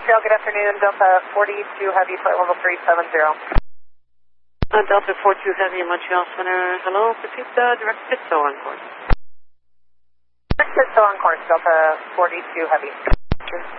Montreal, good afternoon. Delta 42 Heavy, flight level 370. Delta 42 Heavy, Montreal Center. Hello, pursuit direct pistol on course. Direct pistol on course, Delta 42 Heavy.